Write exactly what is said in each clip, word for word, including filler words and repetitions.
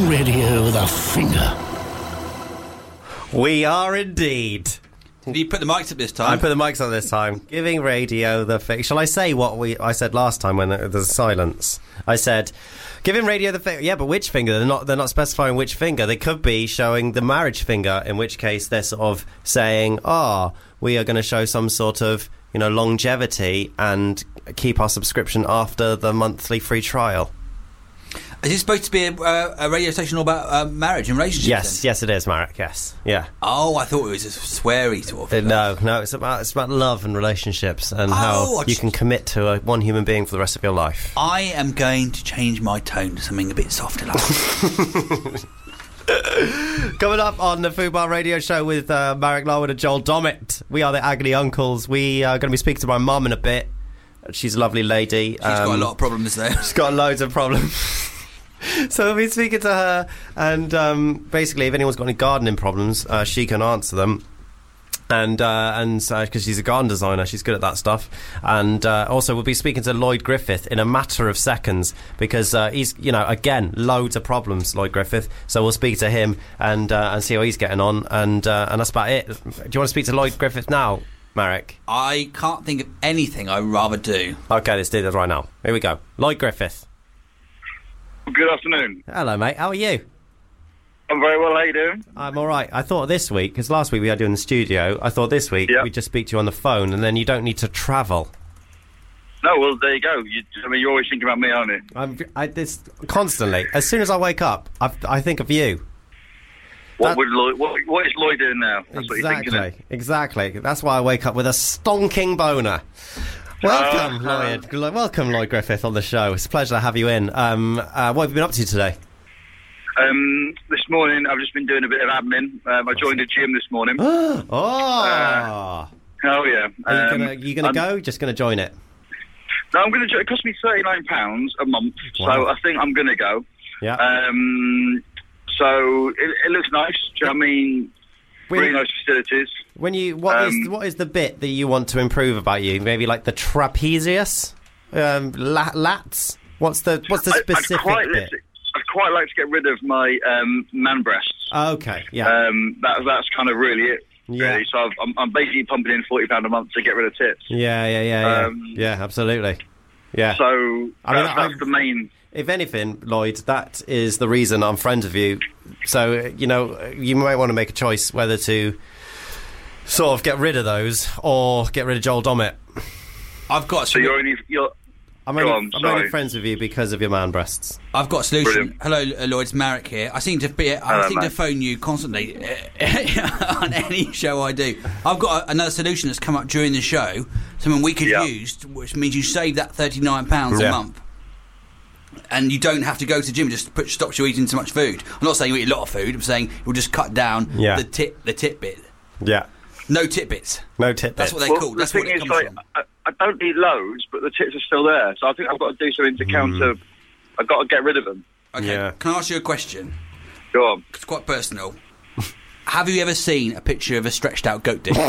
Giving radio the finger. We are indeed. Did you put the mics up this time? I put the mics on this time. Giving radio the finger. Shall I say what we I said last time when there was silence? I said, giving radio the finger. Yeah, but which finger? They're not. They're not specifying which finger. They could be showing the marriage finger. In which case, they're sort of saying, "Ah, oh, we are going to show some sort of, you know, longevity and keep our subscription after the monthly free trial." Is it supposed to be a, uh, a radio station all about uh, marriage and relationships? Yes, then? yes, it is, Marek. Yes, yeah. Oh, I thought it was a sweary sort of. Uh, no, no, it's about it's about love and relationships and Oh, how I you just- can commit to a, one human being for the rest of your life. I am going to change my tone to something a bit softer. Like Coming up on the Food Bar Radio Show with uh, Marek Larwood and Joel Dommett. We are the Agony Uncles. We are going to be speaking to my mum in a bit. She's a lovely lady. She's um, got a lot of problems there. She's got loads of problems. So we'll be speaking to her, and um, basically, if anyone's got any gardening problems, uh, she can answer them. And uh, and because uh, she's a garden designer, she's good at that stuff. And uh, also, we'll be speaking to Lloyd Griffith in a matter of seconds because uh, he's, you know, again, loads of problems, Lloyd Griffith. So we'll speak to him and uh, and see how he's getting on. And uh, and that's about it. Do you want to speak to Lloyd Griffith now, Marek? I can't think of anything I'd rather do. Okay, let's do this right now. Here we go. Lloyd Griffith. Good afternoon. Hello, mate. How are you? I'm very well. How you doing? I'm all right. I thought this week, because last week we had you in the studio, I thought this week Yep. we'd just speak to you on the phone and then you don't need to travel. No, well, there you go. You, I mean, you're always thinking about me, aren't you? I'm I, this constantly. As soon as I wake up, I, I think of you. What That- would Lloyd? What, what is Lloyd doing now? That's what you're thinking. Exactly. Exactly. That's why I wake up with a stonking boner. Welcome, Uh, Lloyd. Gl- Welcome, Lloyd Griffith, on the show. It's a pleasure to have you in. Um, uh, what have you been up to today? Um, this morning, I've just been doing a bit of admin. Um, I joined a gym this morning. oh, oh yeah. are you Um, gonna you gonna I'm- go? Just gonna join it? No, I'm going to. It cost me thirty-nine pounds a month, Wow. so I think I'm going to go. Yeah. Um, so it, it looks nice. Do you know what I mean? When- Really nice facilities. When you what is Um, what is the bit that you want to improve about you? Maybe like the trapezius, um, la- lats. What's the what's the I- specific I'd quite, bit? I'd quite like to get rid of my um, man breasts. Okay, yeah, Um, that, that's kind of really it. Yeah. Really. So I've, I'm, I'm basically pumping in forty pounds a month to get rid of tits. yeah, yeah, yeah, yeah, um, yeah, absolutely, yeah. So I mean, that's, that's I- the main. If anything, Lloyd, that is the reason I'm friends with you. So you know, you might want to make a choice whether to sort of get rid of those or get rid of Joel Dommett. I've got. So you're only you're. I'm Go only, on, I'm sorry. only friends with you because of your man breasts. I've got a solution. Brilliant. Hello, uh, Lloyd. It's Marek here. I seem to be. I Hello, seem to mate. phone you constantly uh, on any show I do. I've got a, another solution that's come up during the show. Something we could Yeah. use, which means you save that thirty-nine pounds Yeah. a month, and you don't have to go to the gym. Just put, stops you eating so much food. I'm not saying you eat a lot of food. I'm saying it will just cut down Yeah. the tit the tit bit. Yeah, No tit bits. no tit That's bits. what they Well, call. the That's what thing it is, comes like, from. I, I don't eat loads, but the tits are still there. So I think I've got to do something to counter. I've got to get rid of them. Okay. Yeah. Can I ask you a question? Go on. It's quite personal. Have you ever seen a picture of a stretched out goat dick?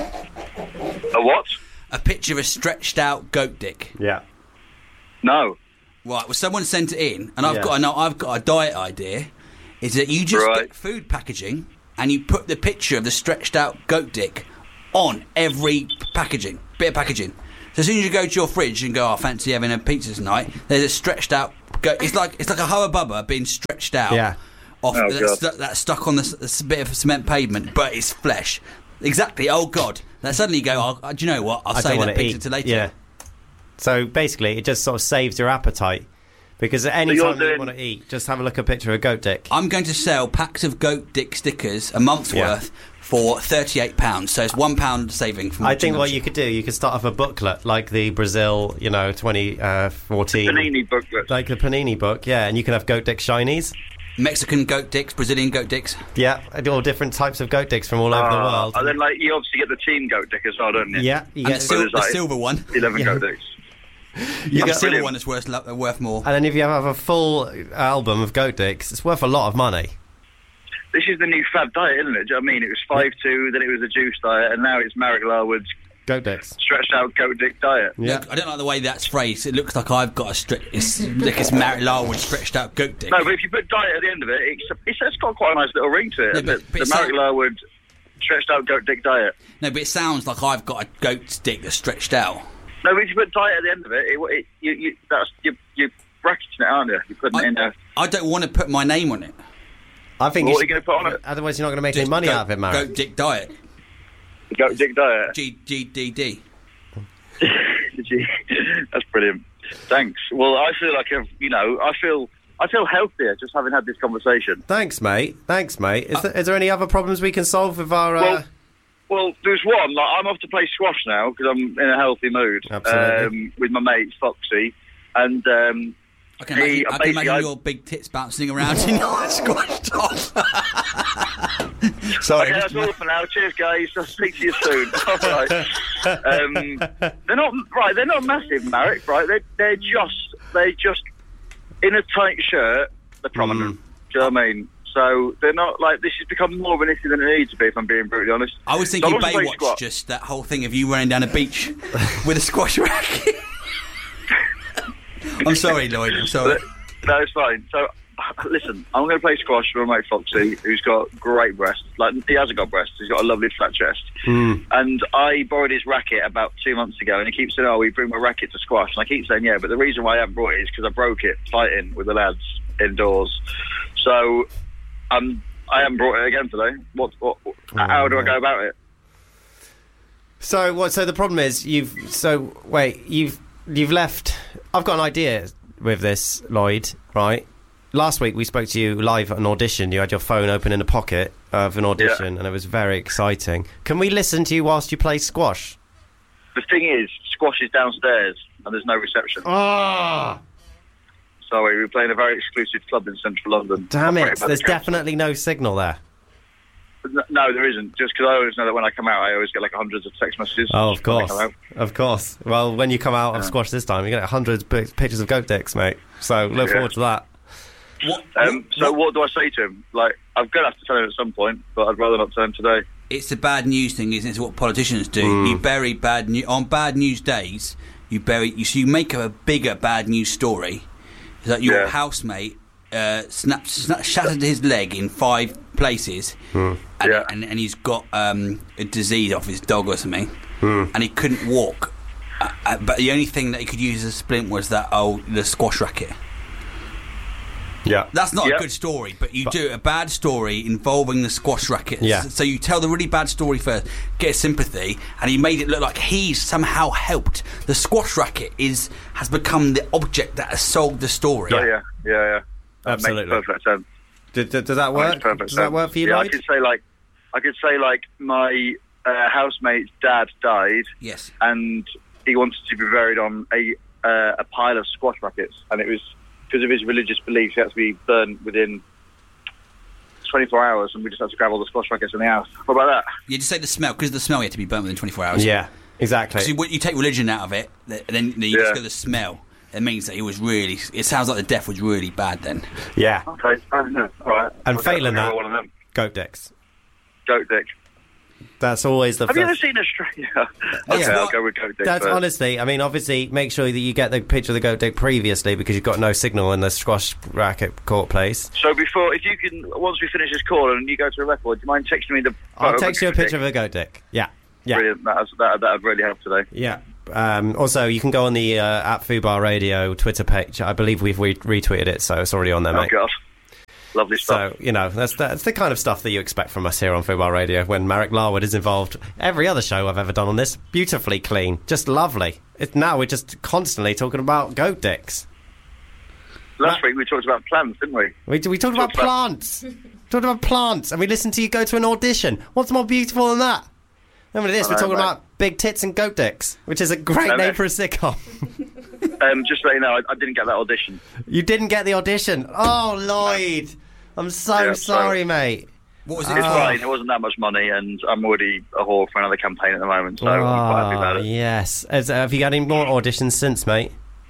A what? A picture of a stretched out goat dick. Yeah. No. Right. Well, someone sent it in, and I've Yeah. got. I know I've got a diet idea. Is that you just Right. get food packaging and you put the picture of the stretched out goat dick on every packaging, bit of packaging. So as soon as you go to your fridge and go, "Oh, I fancy having a pizza tonight," there's a stretched out goat. It's like it's like a hubba bubba being stretched out. Yeah. Off Oh, that's, God. that's stuck on this, this bit of cement pavement, but it's flesh. Exactly. Oh God. Then suddenly you go, oh, do you know what? I'll I save don't want that to picture eat. to later. Yeah. So basically, it just sort of saves your appetite because at any So you're time you doing- want to eat, just have a look at a picture of a goat dick. I'm going to sell packs of goat dick stickers, a month's Yeah. worth, for thirty-eight pounds. So it's one pound saving from. I watching think what them. you could do, you could start off a booklet like the Brazil, you know, twenty fourteen, Panini booklet. like the Panini book, yeah, and you can have goat dick shinies. Mexican goat dicks, Brazilian goat dicks. Yeah, all different types of goat dicks from all over the Ah, world. And then, like, you obviously get the team goat dick as well, don't you? Yeah, you And get the, sil- there's the like- silver one. eleven Yeah. goat dicks. You get the get- silver brilliant. one that's worth, lo- worth more. And then if you have a full album of goat dicks, it's worth a lot of money. This is the new fad diet, isn't it? Do you know what I mean? It was five two, then it was a juice diet, and now it's Marek Larwood's Goat dicks. Stretched out goat dick diet. Yeah. Look, I don't like the way that's phrased. It looks like I've got a stretch. It's like it's Marek Larwood stretched out goat dick. No, but if you put diet at the end of it, it's, it's, it's got quite a nice little ring to it. Yeah, the but- but the it's Marek like- Larwood stretched out goat dick diet. No, but it sounds like I've got a goat's dick that's stretched out. No, but if you put diet at the end of it, it, it you, you, that's you, you're bracketing it, aren't you? You're putting I, it in there. I don't want to put my name on it. I think What you are you should, going to put on it? otherwise you're not going to make any Just money goat, out of it, Marek. Goat dick diet. Goat dick diet. G G D D. Gee, that's brilliant. Thanks. Well, I feel like I've, you know, I feel I feel healthier just having had this conversation. Thanks, mate. Thanks, mate. Is, there, is there any other problems we can solve with our... Uh... Well, well, there's one. Like, I'm off to play squash now because I'm in a healthy mood. Absolutely. Um, with my mate Foxy, and um, I can imagine, he, I can basically imagine I- your big tits bouncing around in your squash top. Sorry. Okay, that's all for now. Cheers, guys. I'll speak to you soon. All right. Um, they're not right. They're not massive, Marek. Right? They're they're just they just in a tight shirt. They're prominent. Mm. Do you know what I mean? So they're not like this has become more of an issue than it needs to be. If I'm being brutally honest. I was So thinking I'm also playing Baywatch, squat. just that whole thing of you running down a beach with a squash racket. I'm sorry, Lloyd. I'm sorry. No, it's fine. So, listen, I'm going to play squash with my mate Foxy, who's got great breasts. Like, he hasn't got breasts. He's got a lovely flat chest. Mm. And I borrowed his racket about two months ago, and he keeps saying, "Oh, we bring my racket to squash." And I keep saying, "Yeah," but the reason why I haven't brought it is because I broke it fighting with the lads indoors. So, um, I haven't brought it again today. What? what, what how do I go about it? So what? So the problem is you've. So wait, you've you've left. I've got an idea with this, Lloyd. Right. Last week we spoke to you live at an audition. You had your phone open in a pocket of an audition, Yeah. and it was very exciting. Can we listen to you whilst you play squash? The thing is, squash is downstairs, and there's no reception. Ah, Sorry, we're playing a very exclusive club in central London. damn Sorry it! about the There's council. definitely no signal there. No, no, there isn't. Just because I always know that when I come out, I always get like hundreds of text messages. Oh, of when I course, come out. of course. Well, when you come out of squash this time, you get hundreds of pic- pictures of goat dicks, mate. So look Yeah. forward to that. What, Um, what- so what- what do I say to him? Like, I'm going to have to tell him at some point, but I'd rather not tell him today. It's the bad news thing, isn't it? It's what politicians do. Mm. You bury bad news on bad news days. You bury. You so you make a bigger bad news story. That your Yeah. housemate uh, snapped, sna- shattered his leg in five places, and, Yeah. and and he's got um, a disease off his dog or something, Hmm. and he couldn't walk. Uh, uh, but the only thing that he could use as a splint was that oh the squash racket. Yeah. That's not Yeah. a good story, but you do a bad story involving the squash rackets. Yeah. So you tell the really bad story first, get sympathy, and he made it look like he's somehow helped. The squash racket is has become the object that has sold the story. Oh, yeah, yeah, yeah. That Absolutely. Makes perfect sense. Does, does that Makes work? perfect Does that sense. work for you, Yeah, I Lloyd? could say like, I could say like my uh, housemate's dad died, Yes. and he wanted to be buried on a uh, a pile of squash rackets, and it was because of his religious beliefs. He had to be burned within twenty-four hours, and we just had to grab all the squash rackets in the house. What about that? You just say the smell, because the smell you had to be burnt within twenty-four hours. Yeah, exactly. So you, you take religion out of it, th- then you Yeah. just go the smell. It means that he was really. It sounds like the death was really bad then. Yeah, Okay, I don't know. All right. And Okay, failing I'll that- go one of them. goat dicks. Goat dick. That's always the. Have you ever that's, seen Australia? Okay, Yeah. I'll go with goat dick that's first. honestly. I mean, obviously, make sure that you get the picture of the goat dick previously because you've got no signal in the squash racket court place. So before, if you can, once we finish this call and you go to a record, do you mind texting me the? I'll photo text you a of the picture dick? of a goat dick. Yeah, yeah, Brilliant. That that that would really help today. yeah. Um, also, you can go on the uh, at Fubar Radio Twitter page. I believe we've re- retweeted it, so it's already on there, Oh mate. God, lovely stuff. So, you know, that's that's the kind of stuff that you expect from us here on Fubar Radio when Marek Larwood is involved. Every other show I've ever done on this, beautifully clean, just lovely. It, now we're just constantly talking about goat dicks. Last week we talked about plants, didn't we? We, we talked about Talked about- plants. talked about plants, and we listened to you go to an audition. What's more beautiful than that? Remember this, I we're know, talking mate. about big tits and goat dicks, which is a great I know. name for a sitcom. Um, just to let you know, I, I didn't get that audition. You didn't get the audition. Oh, Lloyd. I'm so Yeah, sorry, so- mate. What was it? It's Oh. fine. It wasn't that much money, and I'm already a whore for another campaign at the moment, so I'm quite happy about Oh, it. yes. Has, uh, have you got any more auditions since, mate?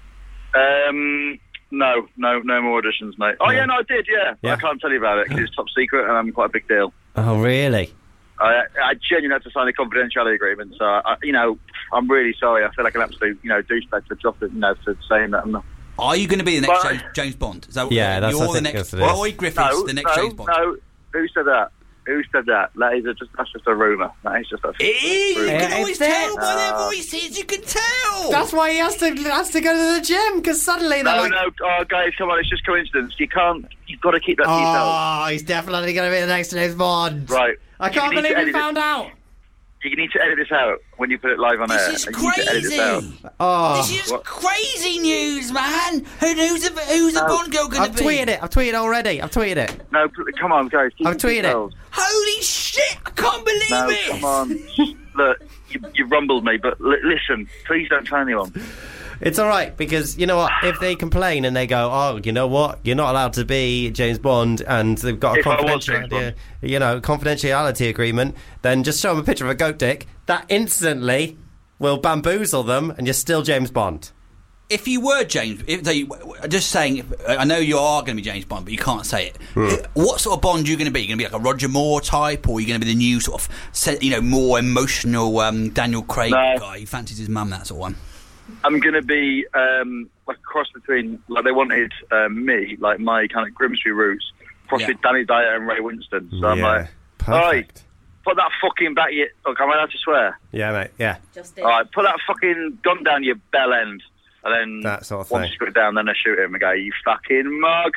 Um, no, no, no more auditions, mate. Oh Yeah. yeah, no, I did. Yeah, But Yeah. I can't tell you about it because it's top secret, and I'm quite a big deal. Oh, really? I, I genuinely had to sign a confidentiality agreement. So, I, you know, I'm really sorry. I feel like an absolute, you know, douchebag for dropping, you know, for saying that. I'm not. Are you going to be the next But- James, James Bond? Is that Yeah, that's- you're I the think next that's what it is. Lloyd Griffiths, No, the next no, James Bond. no. Who said that? Who said that? That is a, just that's just a rumour. That is just a It is. You Yeah, can always it's there. tell by their Ah. voices. You can tell. That's why he has to has to go to the gym, because suddenly they're No, like, no, oh, guys, come on, it's just coincidence. You can't, you've got to keep that to yourself. oh, he's definitely going to be the next James Bond. Right. I can't You need to believe we edit found it. out. You need to edit this out when you put it live on air. This is You need to edit this out. crazy. Oh, This is What? crazy news, man. Who, who's a, who's a No. Bond girl going I've to be? tweeted it. I've tweeted already. I've tweeted it. No, pl- come on, guys. Keep I've it to tweeted it. yourselves. Holy shit! I can't believe No, it. come on. Look, you, you rumbled me, but li- listen, please don't tell anyone. It's all right, because you know what? If they complain and they go, "Oh, you know what? You're not allowed to be James Bond," and they've got a If I was confidentiality, James you know, confidentiality agreement, then just show them a picture of a goat dick. That instantly will bamboozle them, and you're still James Bond. If you were James, if they, just saying, I know you are going to be James Bond, but you can't say it. What sort of Bond are you going to be? Are you going to be like a Roger Moore type, or are you going to be the new sort of, se- you know, more emotional um, Daniel Craig No. guy who fancies his mum, that sort of one? I'm going to be um, like a cross between, like they wanted um, me, like my kind of Grimsby roots, cross Yeah. with Danny Dyer and Ray Winston. So I'm like, perfect. all right, put that fucking back your, look, am I allowed to swear? Yeah, mate. Yeah, Just did. All right, put that fucking gun down your bell end. And then That sort of once thing. you put it down, then I shoot him and go, you fucking mug.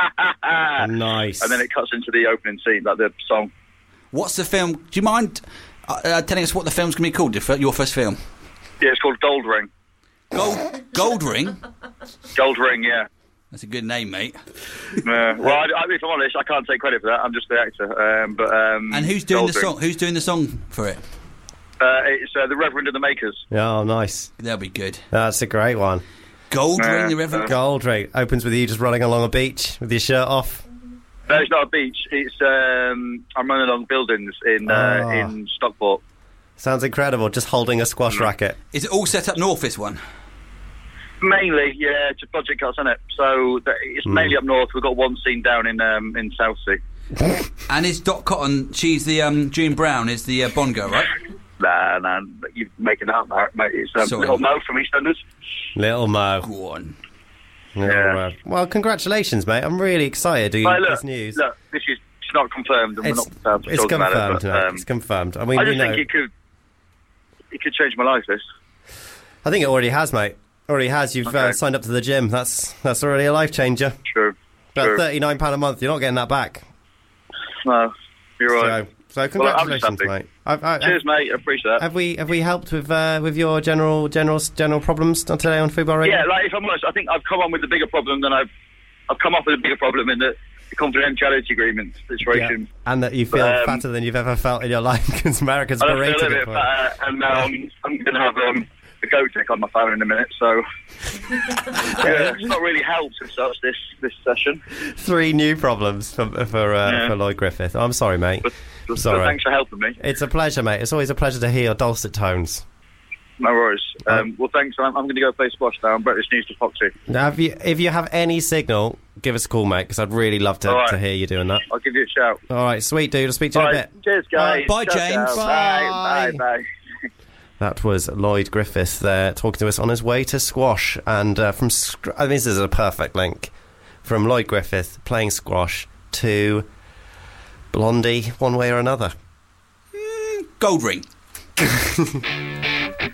nice. And then it cuts into the opening scene, like the song. What's the film? Do you mind uh, uh, telling us what the film's going to be called? Your fir- Your first film? Yeah, it's called Gold Ring. Gold, Gold Ring. Gold Ring, yeah. That's a good name, mate. Uh, well, I, I, if I'm honest, I can't take credit for that. I'm just the actor. Um, but um, And who's doing Gold the Ring. song? Who's doing the song for it? Uh, it's uh, the Reverend and the Makers. Oh, nice. That'll be good. That's a great one. Gold Uh, Ring, the Reverend. uh, Gold Ring opens with you just running along a beach with your shirt off. No, it's not a beach. It's um, I'm running along buildings in uh, Oh. in Stockport. Sounds incredible. Just holding a squash racket. Is it all set up north? This one. Mainly, yeah, it's a budget cuts, isn't it? So that, it's Hmm. mainly up north. We've got one scene down in um, in Southsea. And is Dot Cotton? She's the um, June Brown is the uh, Bond girl, right? Nah, nah, you're making that up, mate. It's um, Sorry. Little Mo from EastEnders. Little Mo. Go on. Little Yeah. Mo. Well, congratulations, mate. I'm really excited to Right, get look, this news. look, this is it's not confirmed, and it's we're not prepared to it's talk confirmed, about it. But, mate. um, It's confirmed. I mean, I we just know. think it could it could change my life. This. I think it already has, mate. Already has. You've uh, Okay. signed up to the gym. That's that's already a life changer. True. About True. thirty-nine pound a month. You're not getting that back. No, you're right. So, so Well, I'm just congratulations, happy. mate. I've, I, Cheers, mate. I appreciate that. Have we have we helped with uh, with your general general general problems today on Football Radio? Yeah, like if I'm honest, I think I've come on with a bigger problem than I've I've come up with a bigger problem in the, the confidentiality agreement Yeah. situation. And that you feel Um, fatter than you've ever felt in your life because America's I don't feel a berated bit it for it. fatter, and now I'm, I'm going to have um, a goat tick on my phone in a minute. So yeah, it's not really helped as such this this session. Three new problems for for, uh, Yeah. for Lloyd Griffith. I'm sorry, mate. But, but Sorry. thanks for helping me. It's a pleasure, mate. It's always a pleasure to hear your dulcet tones. No worries. Um, Um, well, thanks. I'm, I'm going to go play squash now. I'm British News to Foxy. Now, if you if you have any signal, give us a call, mate, because I'd really love to, All right. to hear you doing that. I'll give you a shout. All right, sweet dude. I'll speak to you All in a right. bit. Cheers, guys. Bye, Ciao, James. ciao. Bye. Bye. Bye. That was Lloyd Griffith there talking to us on his way to squash. And uh, from sc- I mean, this is a perfect link from Lloyd Griffith playing squash to Blondie, one way or another. Gold Ring.